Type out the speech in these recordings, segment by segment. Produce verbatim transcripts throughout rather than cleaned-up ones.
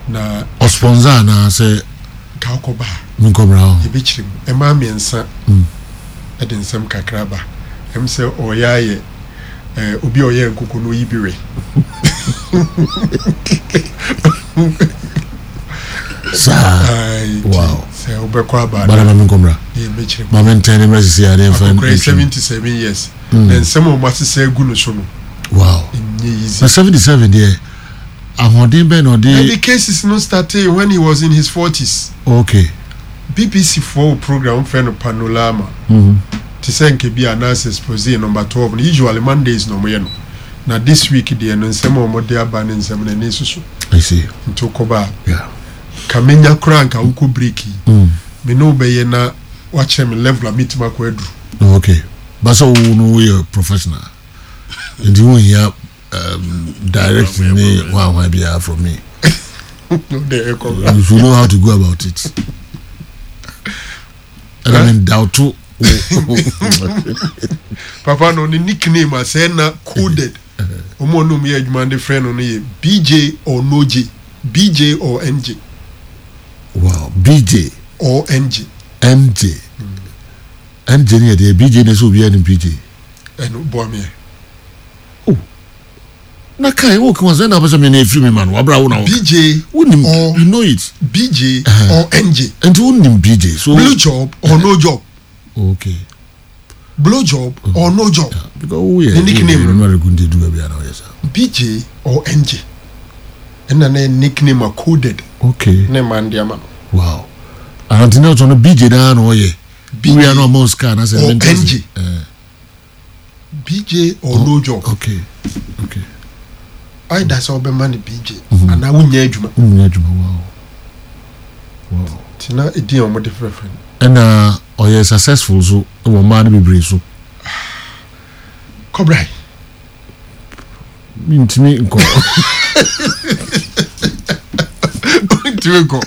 na sponsor na say ka okoba minkomra e be chirim e ma miensa e de nsem kakraba em say oyaye eh obi oye nkoko no yibire sa wow say obekwa aba bana minkomra e be chirim ma maintain emergency ya dey fan seventy-seven years then some of us say gu no so no wow na seventy-seven there Ahodin Ben or the cases no started when he was in his forties. Okay. B B C four program friend Panorama. Mhm. To say nke be analysis pose number twelve. Usually Mondays no mo. Now this week the no nsem o de aba ne nsem na nesusu. I see. Nto koba. Yeah. Kamenya kranka uko breaki. Mm. Me no be ye na watch me level meet makwadru. Okay. But so no we are professional. And you here um direct me one one be from me. You should know how to go about it. And I mean doubt too. Papa no ni nickname as na coded. Omo no me adwuma de friend no ye B J or no J. B J or N J. Wow, B J or N J. N J. N J near the B J ne so be any B J. And boy me. Na kai wo kan say na person me na free me man wa bra wo na B J or you know it B J uh-huh. or N J and you nim B J so blue job or no job. Okay, blue job okay. or no job, yeah, because we the nickname no good dey do be na yes B J or N J and na nickname are coded. Okay, na man dia man. Wow, and now to no B J da na oye we are no most car na say N J uh, B J or oh, no job. Okay, okay. I that's all be man B J mm-hmm. and I wunya adwuma wunya adwuma wow wow tina edi on mo different friend and uh or you successful so we man be brave so Cobra mintimi nko mintimi nko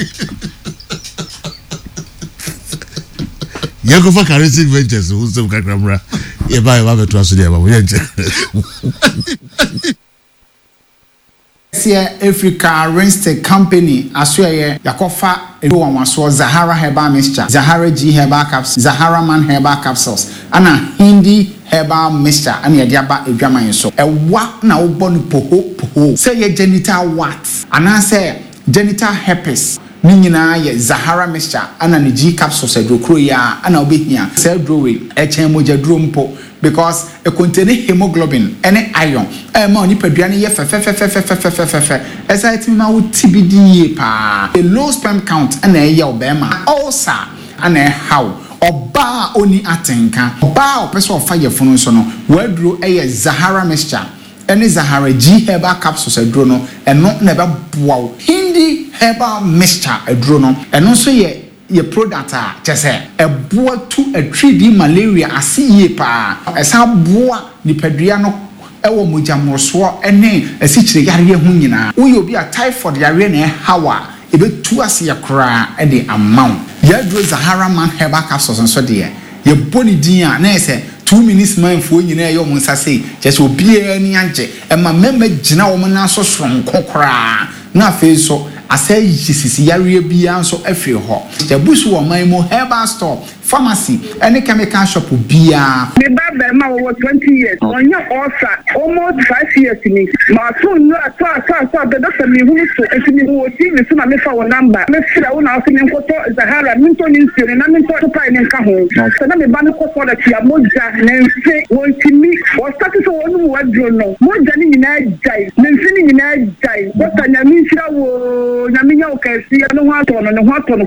ya go for charismatic ventures who say kakramra ye ba ba beto aso dia ba wo yenche Sia Africa Renstek Company asweye yakofa edo wanwaso Zahara Herbal Mixture, Zahara G Herbal Capsules, Zahara Man Herbal Capsules, ana Hindi Herbal Mixture ana yade aba edwaman so. Ewa na wo bonu poho poho. Say ye genital what? Ana say genital herpes. Ni nyina ye Zahara Mixture ana ne G Capsules edokro ya ana obehia. Say drowe echen moja dro mpo because it contain hemoglobin and iron. Eh ma oni padua ne ye fe fe fe fe fe fe fe fe fe. Esa etimi ma wo T B D pa. A low sperm count and e ye obema. Also and e how oba oni atenka. Oba opese ofa ye funu so no. Wadro e ye Zahara Mixture. Any Zahara G Herbal Capsules edro no eno na be boa. Hindi Herbal Mixture edro no eno so ye ye product a chese eboa to a three D malaria asiye pa esa boa nipadua no ewo mojamroso ene esichire yare hu nyina uyo bi a typhoid yare na hawa ebetu ase yakra e de amount ya dro Zahara Man Herbal Capsules nso de ye boni din a na ese two minutes man fo nyina ye omo nsase chese obi ani anje e ma mema gina wo na so sonko kra na fe so asay yisisi yare bia nso afre ho jabusu wo man mo herbal store pharmacy any chemical shop bia me baba ma wo twenty years onye osa almost five years ni ma so no ata ata ata be do me hu so etimi wo ti me so na me fa wo number me fira wo na so me nkoto Zahara minto ni nsire na minto to pa ni nka ho so na me ba ne koto da tia moja na nse wo ntimi wo start so wo nu wo adro no moja ni nyina jai na nse ni nyina jai wo tanya mi fira wo na me nya o kasi no ho ato no no ho ato no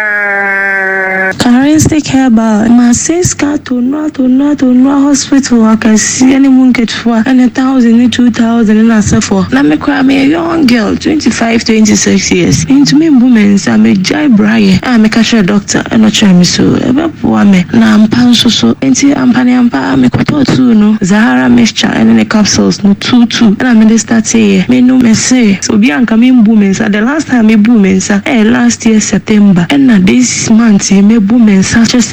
kura Renstek Herbal ma seska to no to no to no hospital akasi any munketwa and a thousand two thousand na sefo na me kwa me young girl twenty-five twenty-six years into me women am a jai braye am a cashier doctor and no try me so ebe po me na ampa so so enti ampa ne ampa me koto tu no Zahara Mixture and the capsules no two two and am dey start here me no me say so bi anka me women the last time me women eh last year September and na this month me women just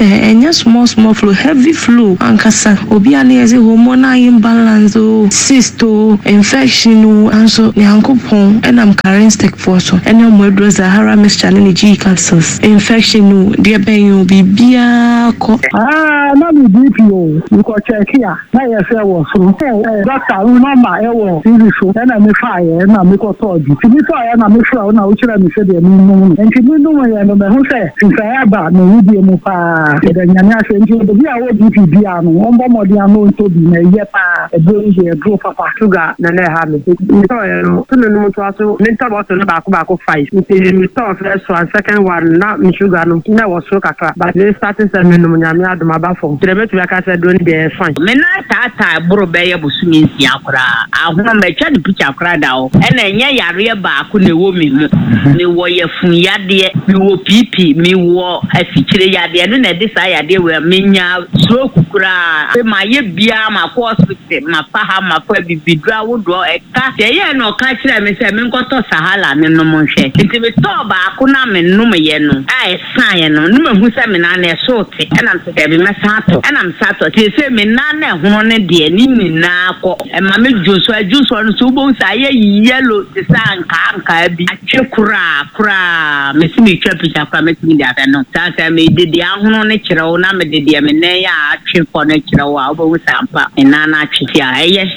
enya small small flow heavy flow ankasa obi ana yeze hormonal imbalance o cyst o infection o anso nyankopon enam carrying stick for so ena mo edro Zahara mixture ne G capsules infection o de ben yo bibia ko ah na mi B P o ko check here na yese wo so eh doctor no ma e wo so ena me fa ye na me ko to di ti mi fa ye na me fra na o kira mi se de mi nu enti mi nu ye no me ho se sinsa ya ba no wi di mu pa e da nyame ase enti o bi a wo B P bia no o mbo modi ano to bi na ye pa e do ye grow papa sugar na na ha me mi to ye no to no to aso mi to bo to na ba ko ba ko five mi to first one second one na mi sugar no na wo so kakra but they starting se mi no nyame adoma ba fo trebetu ya ka se do ni de fine me na tata buru be ye busumi nsia akra ahoma me twa de picture akra da o e na nya yare ba ko na wo mi mu ni wo ye fun yade mi wo pipi mi wo afikire yade no na de sa yade we menya stroke kura e ma ye bia ma ko hospital ma pa ha ma pa bibidra wo do e ka ye ye no ka kire me se me nkoto sahala me no mo hwe nti me to ba ko na me no me ye no ai san ye no no me hu se me na na so te e na se be me sato e na me sato te se me na na hono ne de ni ni na ko e ma me joso ajuso no so bo sa ye yellow te san ka ka bi atwe kura kura me si me twa picture kwa me ti da no sa sa me de de ahono ne kire wo na me de de me ne ya atwe ko ne kire wo a bo sa ampa e na na atwe ya eye.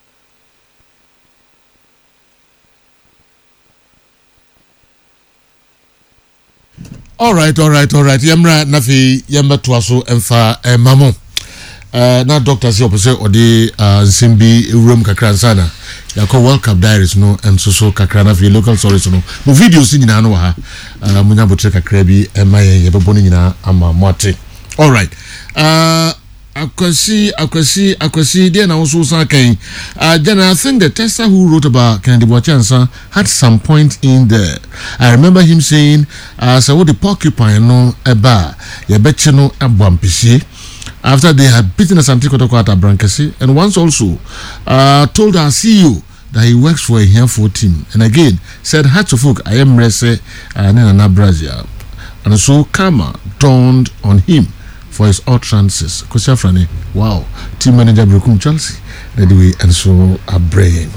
All right, all right, all right. Yamra nafi yamba tuaso emfa eh, mamo. Uh, na doctor si opose odi uh, Nsimbi room kakra sana. Yako World Cup diaries no and so so kakra na fi local stories no. Mo videos nyina no ha. Uh, munya botre kakra bi emaye yebebo nyina ama mote. All right. Uh akwasi akwasi akwasi there na also san kan. Uh Jana, I think the tester who wrote about Kennedy Boachansa had some point in there. I remember him saying uh so what the porcupine no eba yebeche no abwampisi after they had beaten Asante Kotoko at Abrankasi, and once also uh, told our C E O that he works for a handful team, and again said Hatchofuk I am Rese and then Brazil, and so karma dawned on him for his utterances. Kosia Frane, wow, team manager Brokum Chelsea, anyway, and so a brain.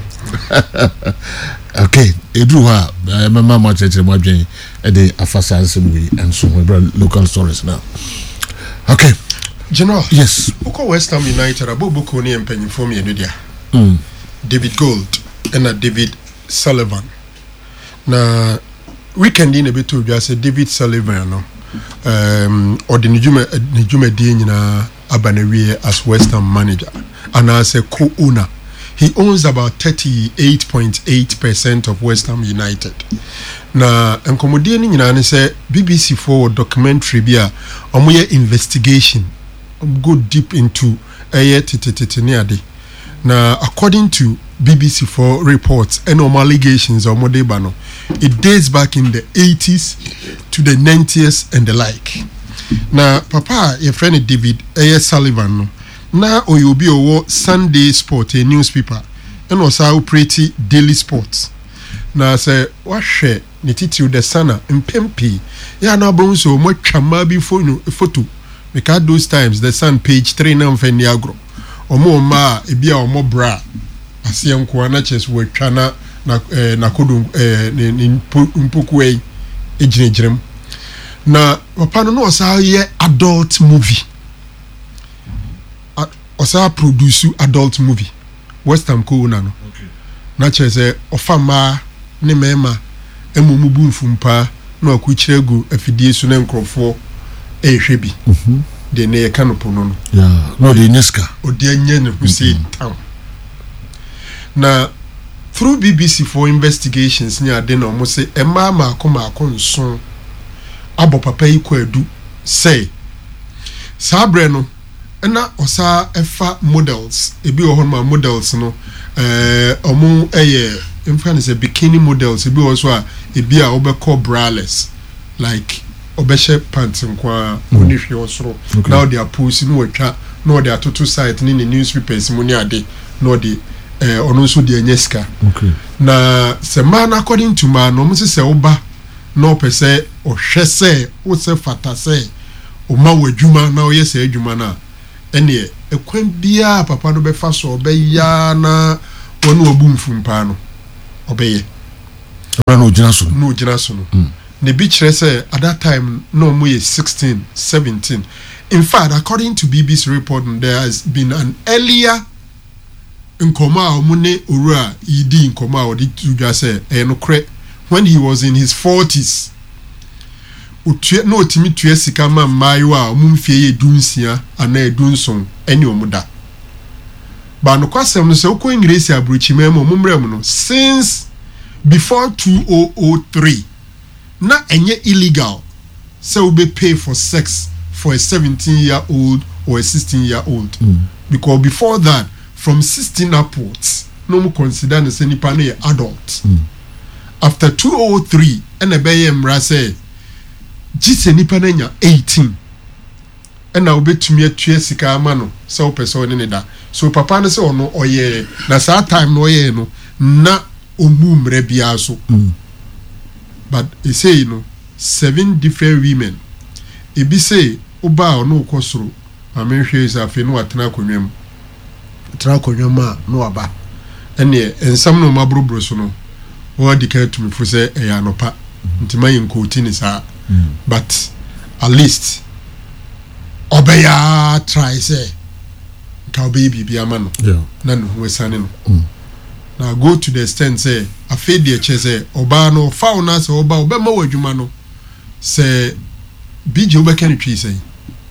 Okay, Edruha, I remember much at the the Afasa and so local stories now. Okay. General, yes. Oko West Ham United abobo ko ni empanyifo me no dia. Mm. David Gold and David Sullivan. Na weekend in a bit to just David Sullivan no. Um or the Nijuma Nijuma di nyina abanawie as West Ham manager and as a co-owner. He owns about thirty-eight point eight percent of West Ham United. Na enkomodie ni nyina ne say B B C for documentary bia omoye investigation go deep into aye titititiniade. Now, according to B B C four reports and allegations of Modebano, it dates back in the eighties to the nineties and the like. Now, Papa, your friend David aye Sullivan, now Oyobi Owo Sunday Sport, a newspaper, and also pretty Daily Sports. Now, say, what share Nititi the Sana and Pempi, ya na bronzo much chamabi photo. Because those times the Sun page three na mfeniagro omo ma ebia omo bra asiem ko anaches we twana na eh, na kodu eh, ni mpoku e ejinejirem na papa no no osa ye adult movie osa produce adult movie West Ham ko na no okay na chese ofama ne mema emumubu mfumpa na akuchiregu afidie su na nkrofo e hwebi mhm de ne kanopo no yeah no de nyeska odi anye ne husi town na through B B C for investigations ni ade na omo se e ma ma akoma akonso abo papa yi kwadu say sabre no na osa efa models ebi o ma models no eh omo eye in say bikini models ebi also a ebi a obekọ braless like obeshe pants nkwa onihwe osoro now they are posting no atwa no they are total site ni newspapers mu ni ade no they eh ono so de enyeska okay na se man according to man no mse se oba no pese o hwese o se fata se o ma wo adwuma na o ye se adwuma na ene ekwan bia papa no be fa so obeya na wonu obu mfumpa no obeye no gina so no gina so no ne bi kire say at that time no mo ye sixteen seventeen. In fact, according to B B C report, there has been an earlier nkoma omune ura idi nkoma odi tuja say enokre when he was in his forties. Utue no timi tue sika ma mayo a omumfie ye dunsia ana edunson ene omuda. Ba no kwasem no se okọ English abrochi memo omumrem no since before two thousand three na enye illegal say we be pay for sex for a seventeen year old or a sixteen year old mm. because before that from sixteen upwards no more consider the same nipa na adult mm. after two thousand three and a beye mra say jise nipa na nya eighteen and na obetumi atue sika ama no say o person ne da so papa no say ono oye na sa time no oye no na omu mre bia so mm. but he say you know seven different women ebi say oba ono kosoro amehwe is afi no atena konwam atena konwam a no aba ene ensam no mabrobro so no wo dika tumi fu say e ya nopa ntima yin kotini sa but at least obeya try say ka baby bi ama no yeah na no we sane no na go to the extent say afi de che say oba no fauna say oba obema wadwuma no say B J Oba can twi say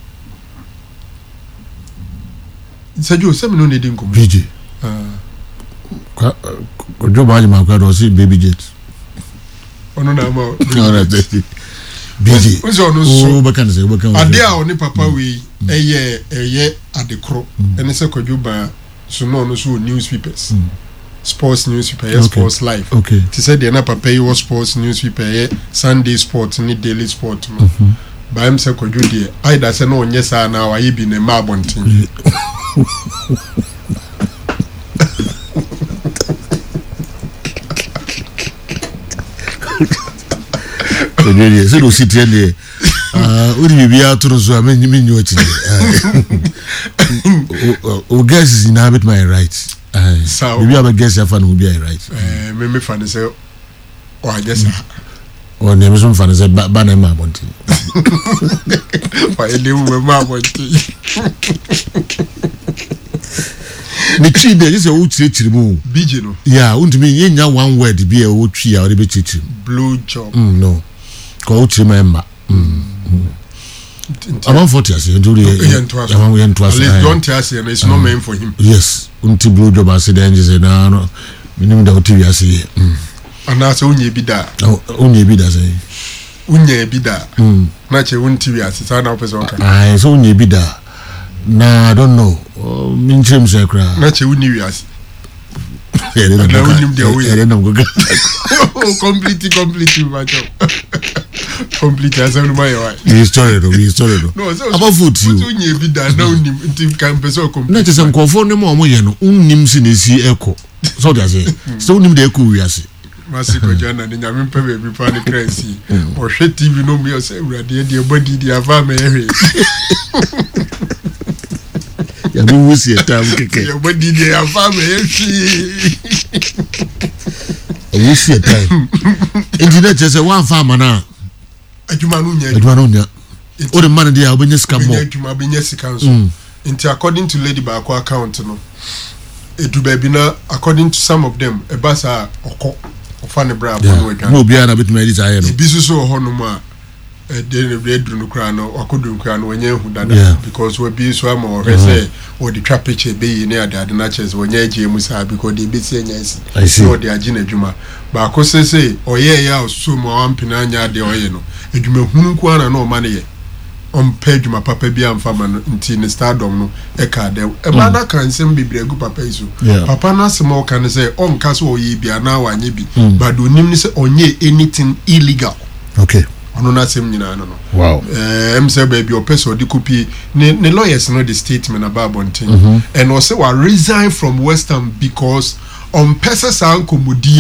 Sajo se me no need nkom B J ah ko jo ba ma ko do si baby jet ono na ma no B J o so no so Oba kan say Oba kan ade a oni papa we eye eye adekro ene se ko jo ba so no no so newspapers sports newspaper yes, okay. Sports life okay ti said the na papa you was sports newspaper yeah, Sunday sports ni daily sport no mm-hmm. Ba em se kodwo de ai da se no onye sa na wa ye bi ne ma bonten Kodwo se do sit here ah uri bibia to so amenyi menyi oti o guess is inhabit my right so bibia ba guess ya fa no bibia right eh me me fa ne se o ajesa o ne me so fa ne se ba na ma bonti fa ele we ma bonti ni chi de se o tire tire mu B J no yeah untumi yenya one word bi e o twi a o de be tire blue job mm no ko o tire member mm about forty years you do the at least don't tell us it's not meant for him yes unti blue job as the angel say na no minimum da T V ase ana so unye bi da unye bi da say unye bi da na che unti wi ase sa na person kan ah so unye bi da na I don't know min chem say kra na che unye wi ase yeah they don't go yeah they don't go completely completely macho completely as no my why we story no we story no no so about food you unye bi da na unim ntim kan person complete na che some confirm no mo ye no unim si na si eko so they say so unim de eko wi ase masiko jana ni nyame mpe be bi pa ni crazy o hwe T V no mi o se urade de body di ava me ehwe ya bi wusi etam keke ya body di ava me ehwe wusi etam engineer je say one farmer na adwuma no nya adwuma no nya o de man dey obenye scam mo adwuma benye sika so into according to Lady Bako account no edu ba bi na according to some of them e basa okọ ofane bra bono adwan no bia na bit me dis aye no bi so ho no ma e de ne bre dru no kra no akodu nkra no wenye hu dada because we bi so am o say o di twa picture be yi ne adade na chese wenye age mu sa because de bi si enya esi so de agi na adwuma ba ko se se oye ya so mo ampina anya de oye no adwuma hunu ko ana no ma ne ye on page ma papa bi amfa ma nti ne stardom no e ka de e ba da kan sem bibregu papa iso papa na se mo kan say on ka so oyi bia na wanye bi but onim ni say onye anything illegal okay ono na sem nyina no no wow eh em say baby o person di copy ne ne lawyers no the statement about bonting mm -hmm. and also wa resign from Western because on pesa san komodie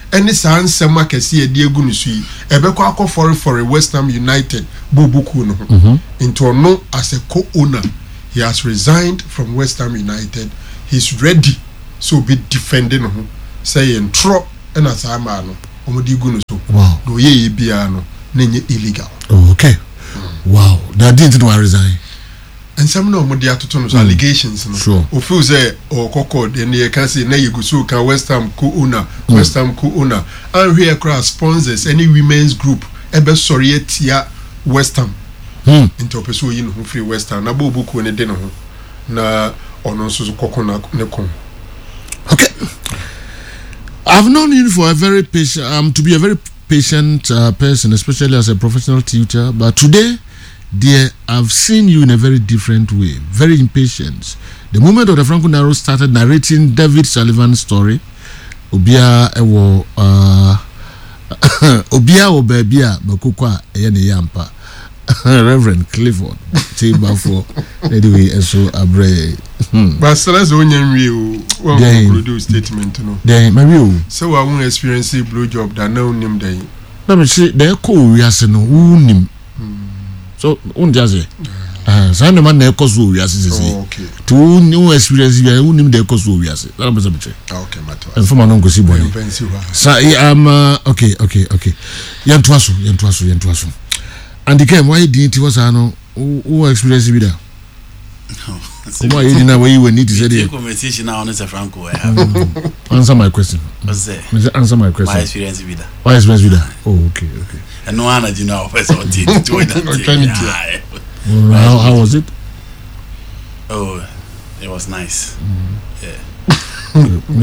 any sans sama kesi e die gu no so yi ebekọ akọ for for West Ham United bobuku no mm-hmm. into no as a co-owner he has resigned from West Ham United. He's ready so be defending him say entro and as ama no omodi gu no so wow no ye bia no na nye illegal. Oh, okay mm. Wow that didn't know I resign. And some no omodi atoto no so mm. allegations no sure o feel say o kokko de ne can say na you so can West Ham co-owner mm. West Ham co-owner and here cross sponsors any women's group ebe sorry etia West Ham hmm into person you know free West Ham na bobu ko ne de no na ono so kokko na ne kon. Okay, I've known you for a very patient um to be a very patient uh, person, especially as a professional tutor, but today dear, I've seen you in a very different way, very impatient. The moment of the Franco Naro started narrating David Sullivan's story, Obia ewo uh Obia o babia bakukwa eye yampa. Reverend Clifford Chamber for anyway so abre. But so that's only real one produce statement no. Then my real. So I won't experience a blue job that no name day. Let me see they call we as no unim. So un just ah so no man na ekoso we as say. Okay. To new experience we unim dey ekoso we as. That be say. Okay, matter. And for no go see boy. So I'm uh, okay okay okay. Yantwaso yantwaso yantwaso. And the game why didn't was ano who experience with that? Why you didn't where you were need to say the conversation now on Franco. Answer my question. What's that? Answer my question. My experience with that. Why experience with that? Oh, okay, okay. And no one you know person that. How how was it? Oh, it was nice. Yeah. On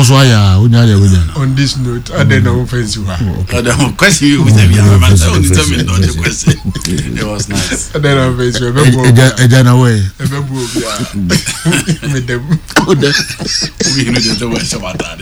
this note, I don't know offensive. The question you with me, the question. It was nice. I don't know offensive. With them. We know the way about that.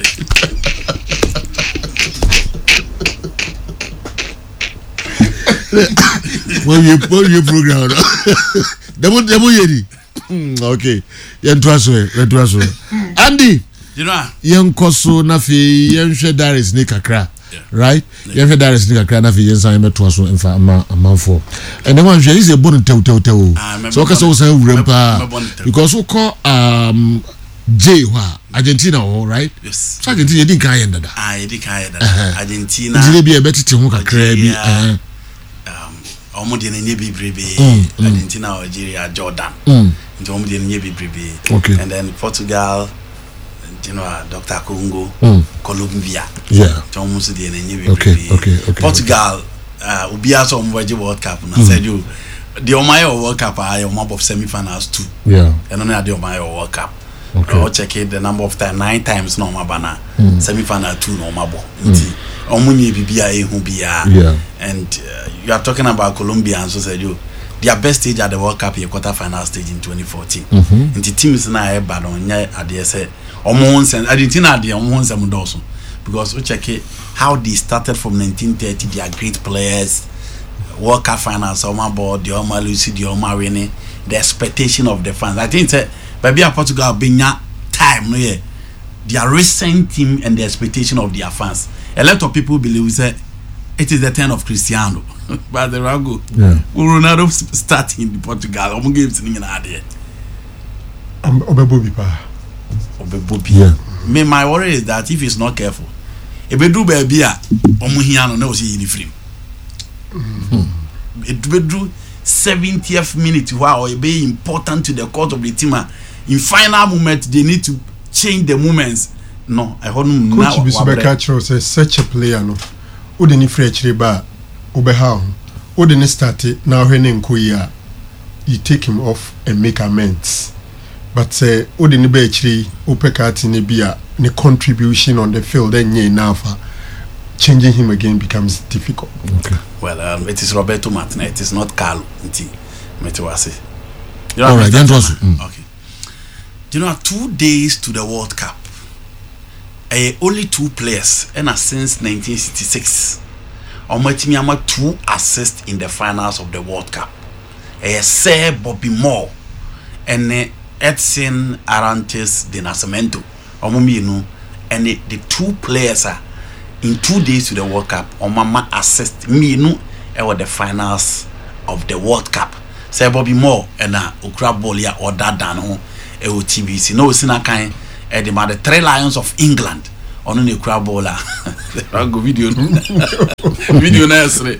When you put your program, demo demo yedi. Okay, yen twaso, yen twaso. Andy. You know, young Koso Nafi, young Shedaris Nikakra, right? Young Shedaris Nikakra Nafi, yes, I am a twasso and for a month for. And the one she is a bonnet tell tell tell. So, because I was a rampa because we call um J Argentina, all right? Yes, so Argentina didn't carry that. I didn't carry that. Argentina, did be a better to hook a crabby, um, almost in a nebi brebe, Argentina, Algeria, Jordan, into almost in a nebi brebe, okay, and then Portugal. You know, Doctor Congo, mm. Colombia, yeah, almost the enemy. Okay, okay, okay. Portugal, uh, Ubia some World Cup. And I said you, the Omayo World Cup are a map of semi-finals too. Yeah, and only the Omayo World Cup. Okay, I'll check it the number of time nine times no mabana mm. semi-final two no mabo. Omuni bibia e hubia. Yeah, and uh, you are talking about Colombia and so said you. Their best stage at the World Cup, a quarter-final stage in twenty fourteen. Mm-hmm. And the team is now a bad on at the S A. Almost Argentina, they almost a mudoso because we check it how they started from nineteen thirty. They are great players. World Cup finals, Oma Board, the Oma Lucy, the Oma Rene. The expectation of the fans. I think that maybe Portugal being time, no yeah. Their recent team and the expectation of their fans. A lot of people believe that it is the turn of Cristiano. But the Rago, yeah. Ronaldo starting in Portugal. I'm going to sing in Adia. I'm Obebobi pa. Obebobi. Yeah. Me, my worry is that if he's not careful, if we do baby, Omuhiano knows he in free. It will do seventieth minute. Wow, it be important to the cause of the team. In final moment, they need to change the moments. No, I heard no. Coach Bisubeka Charles says such a player no. Ode ni free actually ba. Obeha ode ne start now hene nkoyi you take him off and make amends but say ode ne ba actually opekati ne bia ne contribution on the field then ye now changing him again becomes difficult. Okay, well um, it is Roberto Martinez, it is not Carlo nti metewase. All right, then was mm. Okay, you know, two days to the World Cup, uh, only two players and since nineteen sixty-six Omatimi ama two assists in the finals of the World Cup. Eh, Sir Bobby Moore and Edson Arantes de Nascimento. Omumi, you know, and the two players are in two days to the World Cup on mama assist me no e were the finals of the World Cup say Bobby Moore and na okra ball ya or that dan ho e o T V C no sina kan e the the Three Lions of England on the okra ball I go video video na sre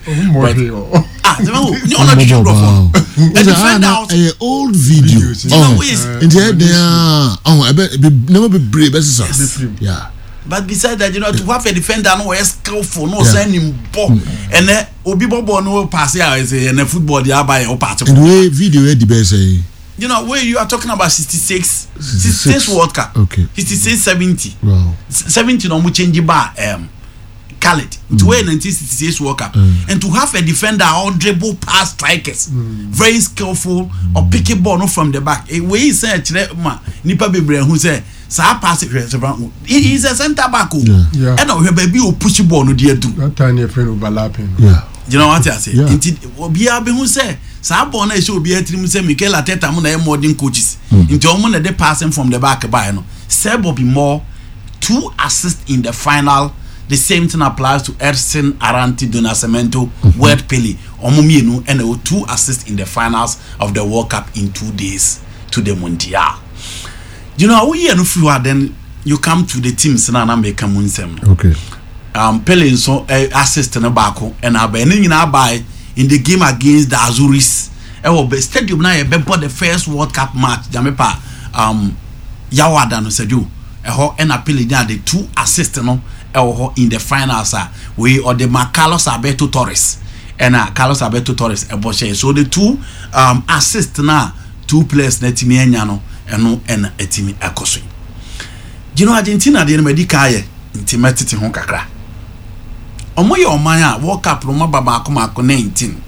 ah the man you on the phone and the old video oh in the there oh I bet never be brave yeah. But besides that, you know, to have a defender no is skillful, no sending ball, and then Obi Bobo no pass here, and the football the buy or part of the video. The best, you know, where you are talking about sixty-six, sixty-six World Cup, okay, sixty-six, seventy, wow, seventy no more change bar, um, Khaled to mm. win nineteen sixty-six World Cup, mm. and to have a defender or dribble pass strikers, mm. very skillful mm. or pick a ball no from the back. A way he said, "Ma, nipa bebre who say." So I pass it. He is a centre back. Yeah. And our baby will push the ball no dear do. That tiny friend overlapping. Yeah. You know what I say? Yeah. Inti be a be who say. So I born a show be a team say Mikel Arteta muna modern coaches. Into almost they passing from the back by no. Seb will be more two assists in the final. The same thing applies to Edson Arantes do Nascimento, mm-hmm. Ward Pele, Omumienu, and there were two assists in the finals of the World Cup in two days to the Mundial. You know, we are no then you come to the teams na na make them. Okay. Um, Pele so uh, assist na bako and I be na buy in the game against the Azuris. E wo be stadium na e be the first World Cup match. Jamepa um Yawada no said you. E ho and Pele na the two assists no e ho in the finals ah we or the Carlos Alberto Torres and uh, Carlos Alberto Torres e bo share. So the two um assists na two players na timi enya no eno en etimi ekoso. You know Argentina de medical ye intimatity ho kakra. Omo ye oman a World Cup no mababa akoma akọ nineteen.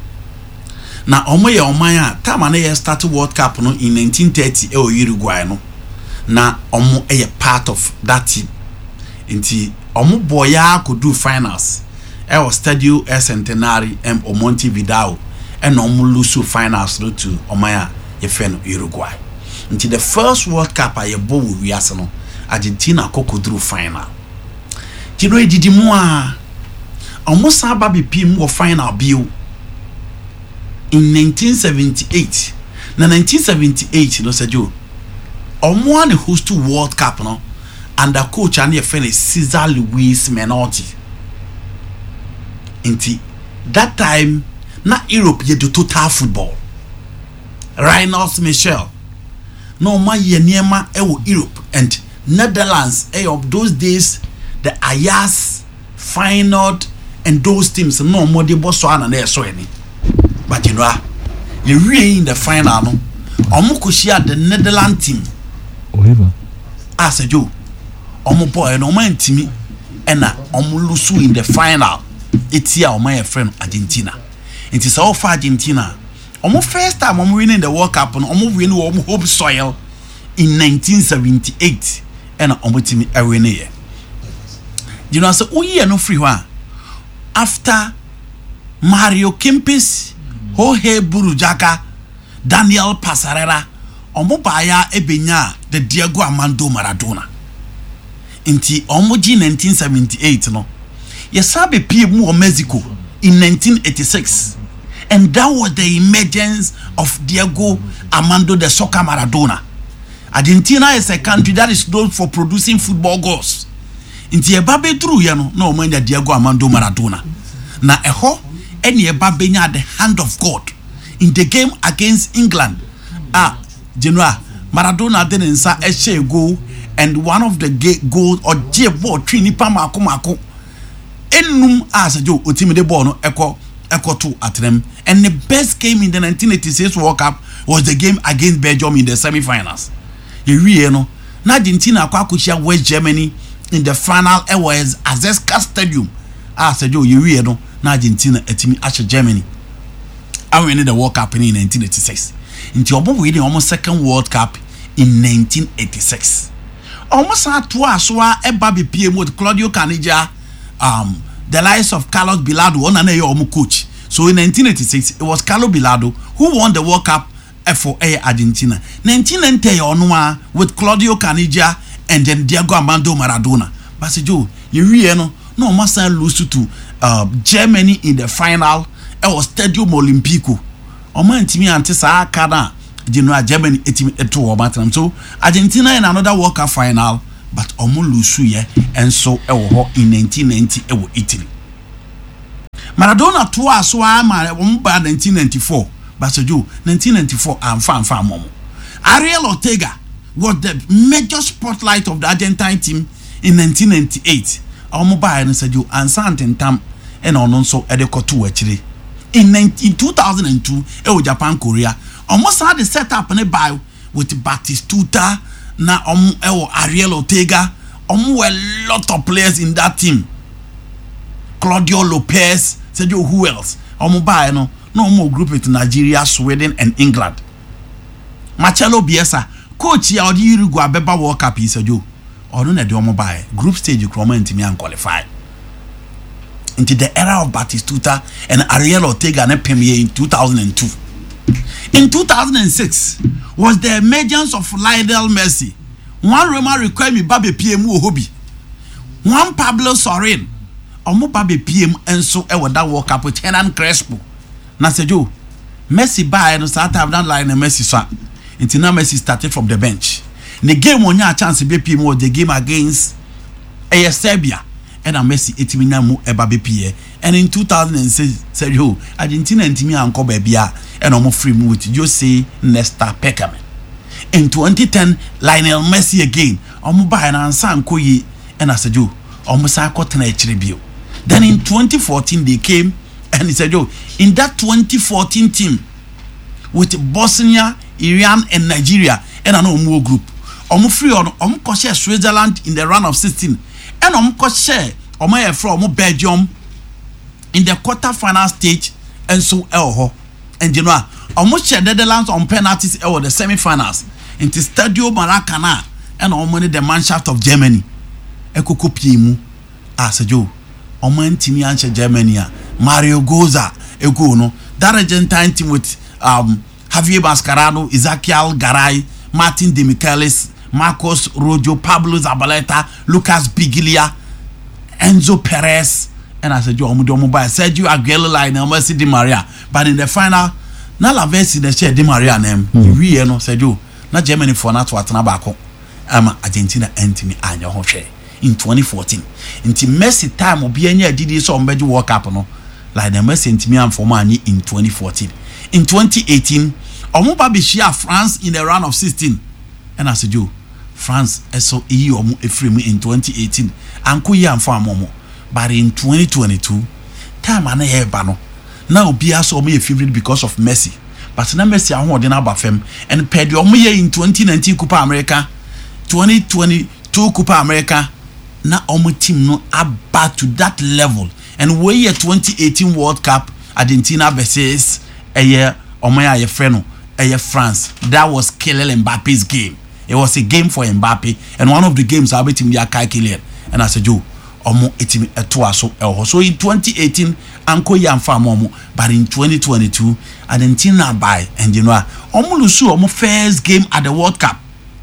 Na omo ye oman a time na ye start World Cup no in nineteen thirty e o Uruguay no. Na omo e part of that team. Inti omo boya could do finals. E o Stadio Centenario em o Montevideo e no omo lose finals no to oman a ye fe no Uruguay. Until the first World Cup I bought with Arsenal, Argentina could through final. You know, it did more almost a baby P M final bill in nineteen seventy-eight. Now, nineteen seventy-eight, you know, said you, on one host to World Cup, no, and the coach and your friend is Cesar Luis Menotti. Until that time, not Europe, you do total football. Reinhard Michel. No my niema e wo Europe and Netherlands eh of those days the Ajax, Feyenoord and those teams no more the Botswana na so any. But you know you really in the final no omo ko share the Netherlands team. Oiva. Ah se jo. Omo boy no man timi and na omo lose in the final. It's here o my friend Argentina. It is all for Argentina. Omo first time omo winning the World Cup no omo win omo home soil in nineteen seventy-eight and omo timi awin here. You know so oye no free one after Mario Kempes, Jorge Burujaka, Daniel Passarella, omo baya ebenya the Diego Armando Maradona. Inti omo G nineteen seventy-eight no. Yesabe P M o Mexico in nineteen eighty-six. And that was the emergence of Diego Armando the Soccer Maradona. Argentina is a country that is known for producing football goals. Inti e babe true ya no no man Diego Armando Maradona. Na eho eni e babe nya the hand of God in the game against England. Ah, Genoa Maradona den nsa e share goal and one of the goal or J ball three nipa mako mako. Enum asajo otimi de ball no eko eko two at them. And the best game in the nineteen eighty-six World Cup was the game against Belgium in the semi-finals. You really know, Argentina akwakushia West Germany in the final. It was Azteca Stadium. Ah, said you, you really know, Argentina etimi ashe Germany. I won the World Cup in nineteen eighty-six. Into your winning almost second World Cup in nineteen eighty-six. Almost at two aswa e baby P M with Claudio Caniggia, um, the likes of Carlos Bilardo, one and a coach. So in nineteen eighty-six, it was Carlos Bilardo who won the World Cup for Argentina. nineteen ninety with Claudio Caniggia and then Diego Armando Maradona. But Joe, you really know, no must lose to uh, Germany in the final. It was Stadium Olimpico. Omo ntimi ante saa kana Genoa Germany etimi eto o matram. So Argentina in another World Cup final, but omo lose ye and so ewo ho in nineteen ninety ewo Italy. Maradona to aso ama omo ba nineteen ninety-four. Basojo nineteen ninety-four am fan fan momo. Ariel Ortega was the major spotlight of the Argentine team in nineteen ninety-eight. Omo ba no sajo ansan tam e na ono nso e de koto achire. In in two thousand two, e Japan Korea almost had the setup ne by with Batistuta na um e Ariel Ortega. Um were a lot of players in that team. Claudio Lopez, Sergio, who else? Um by no no more group with Nigeria, Sweden, and England. Marcelo Bielsa, coach ya odi Uruguay beba World Cup is Sergio. Or no na de omo by group stage you come into me and qualify. Into the era of Batistuta and Ariel Ortega and P M A in two thousand two. In two thousand six was the emergence of Lionel Messi. One Roma required me Babe P M U hobby. One Pablo Sorin. Omo Babe P M and so ever that World Cup with Hernan Crespo. Na sejo Messi by no start have done Lionel Messi so. Until now Messi started from the bench. The game on your chance to be P M was the game against A Serbia. And a Messi etimina mu eba bepie and in two thousand six said yo Argentina ntimi anko bebia and omo free mu with Jose Nesta Peckerman. In twenty ten Lionel Messi again omo ba na ansa anko yi and I said yo omo sa akotena echire bio. Then in twenty fourteen they came and he said yo in that twenty fourteen team with Bosnia, Iran and Nigeria and an omo group omo free on omo ko share Switzerland in the round of sixteen. And um ko share omo from Belgium in the quarter final stage and so elho and you know omo share Netherlands on penalties or the semi-finals into Stadio Maracana and omo the Mannschaft of Germany ekoko piemu asajo omo ntimi anche Germany Mario Goza ego no that Argentine team with um Javier Mascherano, Ezequiel Garay, Martin De Michelis, Marcos Rojo, Pablo Zabaleta, Lucas Biglia, Enzo Perez, and I said, "You are by Sergio Aguero, Lionel Messi, Di Maria." But in the final, na la versi the share Di Maria name. We no said you. Na Germany for na to atana bako. Ama Argentina entimi anya ho hwe in twenty fourteen. Inti Messi time obi anya didi so ombeji World Cup no. Lionel Messi entimi am for mani in twenty fourteen. In twenty eighteen, omo ba be share France in the round of sixteen. And I said you France eso e omo efrem in twenty eighteen anko yi amfo amomo but in twenty twenty-two time ana ye ba no na obi aso omo ye favorite because of Messi but na Messi ahon de na ba fam and pedi omo ye in twenty nineteen Copa America twenty twenty-two Copa America na omo team no about to that level and we year twenty eighteen World Cup Argentina versus a year omo ya ye freno a year France that was Kylian Mbappe's game. It was a game for Mbappe, and one of the games I bet him they are Kylian. And I said, "Joe, omo etimi eto aso elho." So in twenty eighteen, anko yamfa momo, but in twenty twenty-two, Argentina by and you know, omo lusu omo first game at the World Cup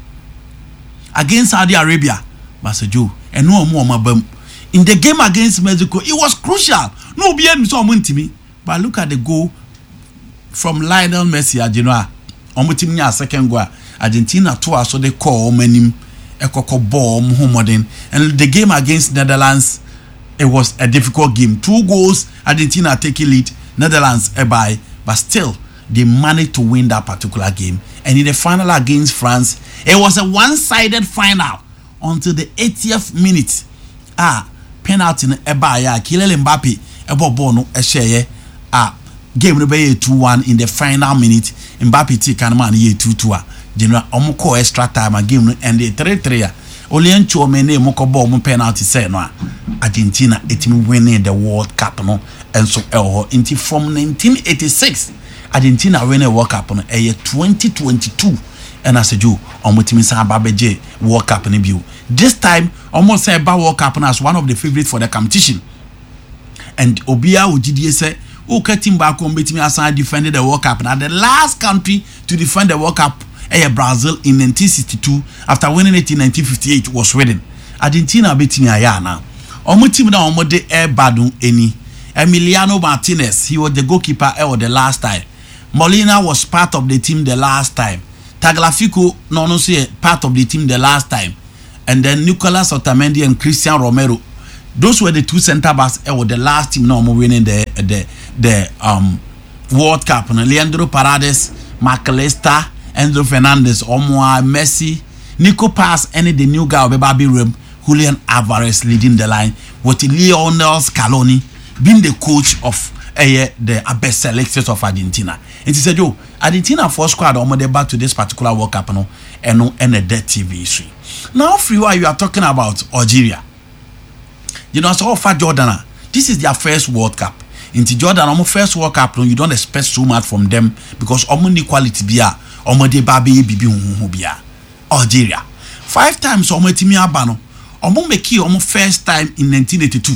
against Saudi Arabia. But I said, "Joe, and no omo omo in the game against Mexico, it was crucial. No be any so omo ntimi, but look at the goal from Lionel Messi. You know, omo timi nya second goal. Argentina to us so they call manim ekoko ball modern and the game against Netherlands it was a difficult game. Two goals Argentina taking lead, Netherlands a bye, but still they managed to win that particular game. And in the final against France, it was a one-sided final until the eightieth minute. Ah, penalty a bye ya Kylian Mbappe a ball no a share ah game no be two one in the final minute. Mbappe take can man ye two two. General omoko extra time a game and the three three only encho me ne moko ball mo penalty say no Argentina etimi winning the World Cup no and so elho inti from nineteen eighty-six Argentina win a World Cup no e twenty twenty-two and as a Joe omotimi san babeje World Cup ne bio this time almost say ba World Cup as one of the favorites for the competition and obia ojidie say o katim ba ko betimi asan defended the World Cup now the last country to defend the World Cup eh Brazil in nineteen sixty-two after winning it in nineteen fifty-eight was Sweden. Argentina betimi aya na omo team na omo de air badun eni. Emiliano Martinez, he was the goalkeeper eh, the last time. Molina was part of the team the last time. Tagliafico no no say part of the team the last time. And then Nicolas Otamendi and Christian Romero. Those were the two centre backs eh, the last team no winning the the the um World Cup. No? Leandro Paredes, McAllister, Enzo Fernandez, Omwa, Messi, Nico Paz, and the new guy of Baby Room, Julian Alvarez leading the line with Lionel Scaloni being the coach of uh, the best selectors of Argentina. And he said, yo, Argentina for squad almost back to this particular World Cup no, and no and a dead T V history. Now, free while you are talking about Algeria, you know, so far Jordan, this is their first World Cup. Into Jordan, almost first World Cup, no, you don't expect so much from them because almost quality bia, almost the baby bibi bia. Algeria, five times almost Timmy Abano, almost make you almost first time in nineteen eighty-two.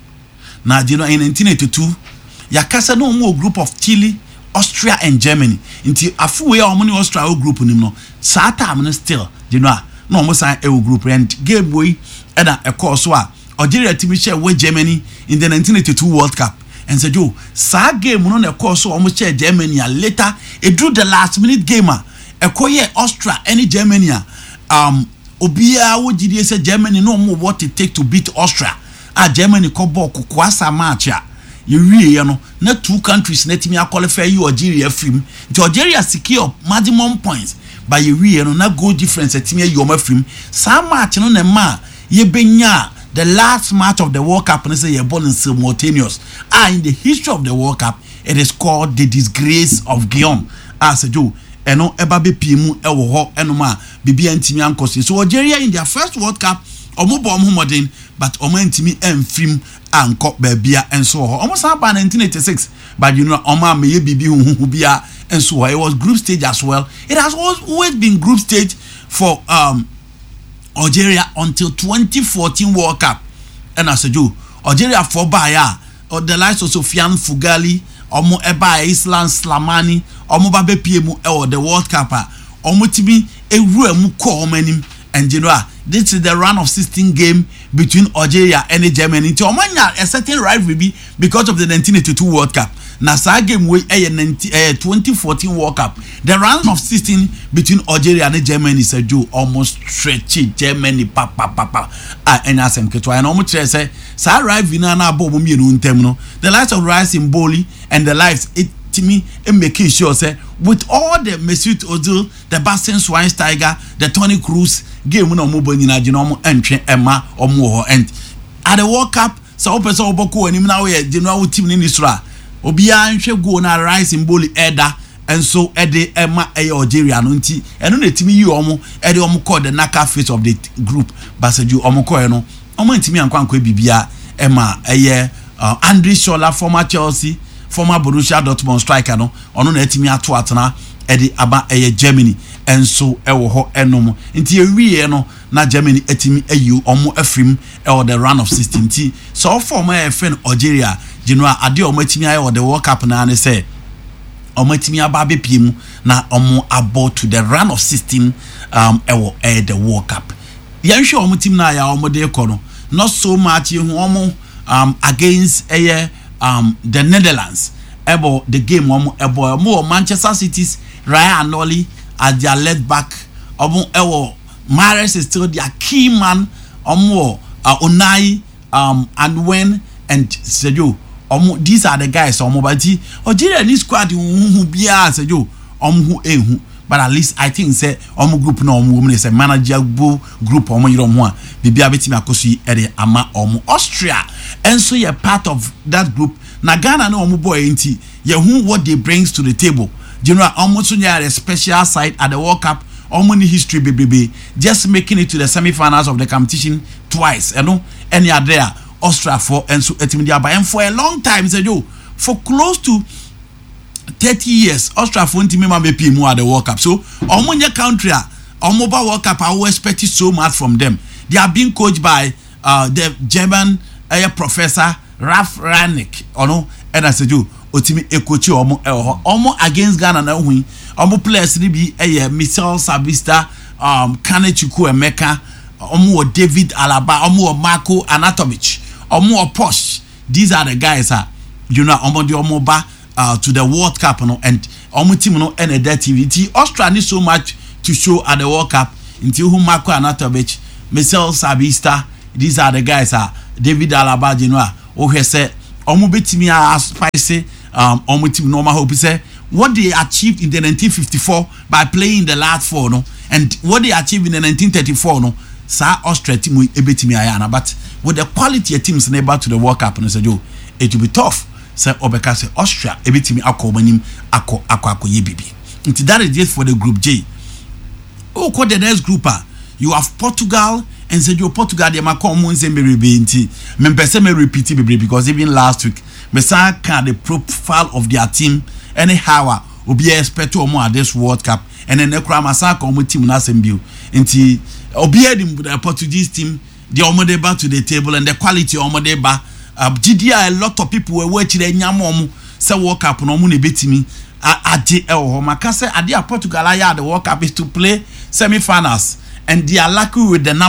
Now, you know, in nineteen eighty-two, Yakasa no more group of Chile, Austria, and Germany. Until a few way or money Austria group in no. Sata still, you know, no almost a group and game boy and a course wa Algeria team share with Germany in the nineteen eighty-two World Cup. And said, yo, sa game on a course almost share Germany and later it drew the last minute gamer. A coye Austria, any Germany, um, Obia would say Germany no more what it take to beat Austria. Ah, Germany kobo kukwasa match ya. You really, you know, not two countries let me qualify you Algeria film. Algeria secure maximum points, but you really, you know, not goal difference at me you film. Some match no ne ma ye benya the last match of the World Cup and say you're born in simultaneous. Ah, in the history of the World Cup, it is called the disgrace of Guillaume. Ah, said you. Eno eba be pimu ewo ho enoma bibi antimi ankosi. So Algeria in their first World Cup omo bo omo modern but omo antimi emfrim anko babia enso ho. Omo sa ba nineteen eighty-six but you know omo ameye bibi hu bia enso ho. It was group stage as well. It has always been group stage for um Algeria until twenty fourteen World Cup. And I said you Algeria for baya or the likes of Sofiane Fougali omo eba Islam Slamani omo ba be pie mu e the World Cup omo tibi ewura mu ko omo anim and you know this is the round of sixteen game between Algeria and Germany. Nti omo nya a certain rivalry because of the nineteen eighty-two World Cup. Na sa game we e twenty fourteen World Cup. The round of sixteen between Algeria and Germany said you almost stretchy Germany pa pa pa pa ah enya sem ketwa na omo kire say sa rivalry na na abo omo mienu ntem no. The likes of Rice Mboli and the lives it to me and making sure say with all the Mesut Ozil, the Bastian Schweinsteiger, the Toni Kroos game no mo bo nyina gina omo entwe ema omo ho and at the World Cup so person oboko anim na we general team ni Israel obia nhwe go na Rice Mboli eda and so ede ema e Algeria no nti eno na timi yi omo ede omo call the knockout phase of the group baseju omo call no omo ntimi ankwankwa bibia ema eye uh, Andre Scholler former Chelsea former Borussia Dortmund striker no ono na etimi ato atena ede aba eye Germany enso ewo ho enom nti ewie no na Germany etimi ayu omo afrim e the round of sixteen ti so former e friend Algeria general ade omo etimi aye the World Cup na ne say omo etimi aba be piem na omo about to the round of sixteen um ewo e the World Cup yanhwe omo team na ya omo de ko no not so much hu omo um against eye um the Netherlands ebo the game omo ebo mo Manchester City's Ryan Nolly as their left back omo ewo Mahrez is still their key man omo uh, Unai um and when and Sergio omo these are the guys omo but Algeria this squad hu bia Sergio omo hu ehu but at least I think say omo group no omo women is a manageable group omo yirom ho a bibia betimi akoso ere ama omo Austria and so you're part of that group na Ghana no omo boy enti ye hu what they brings to the table general omo so a special side at the World Cup omo ni history baby just making it to the semi-finals of the competition twice you know and you are there Austria for and so etimi dia and for a long time say yo for close to thirty years Austria for ntimi ma be pm at the World Cup so omo nya country omo ba World Cup I expect so much from them. They are being coached by uh, the German uh, professor Ralf Rangnick ono and I said you otimi ekochi omo eh omo against Ghana na hu omo players ni bi eh Michel Sabista um Kane Chukwuemeka omo David Alaba omo Marco Anatovic more posh. These are the guys that you know omo the omo ba uh, to the World Cup, you know, and omo team no and that T V. Australia needs so much to show at the World Cup. Until who Marco Anatovic, Michel Sabista, these are the guys are David Alaba, you know, oh he said omo betimi a spicy um omo team normal hope say what they achieved in the nineteen fifty-four by playing the last four, no, and what they achieved in the nineteen thirty-four, no, sa Australia team we ebetimi ayana, but with the quality of teams neighbor to the World Cup, and said, yo, it will be tough. Say Obeka say Austria ebetimi akọ manim akọ akọ akọ yebibi. Nti that is just for the group J. Oh, call the next group. You have Portugal and said you Portugal. They might come on and be inti. Me person me repeat it because even last week, me say can the profile of their team anyhow. Obi expect to more at this World Cup and then the Kramasa come team na sembio. Inti Obi the Portuguese team. The omodeba to the table and the quality omodeba. Uh, G D A a lot of people were watching the nyamom. Say World Cup no mo ne betimi. Adi El Makase Adia Portugal aya the World Cup is to play semi-finals and they are lucky with the number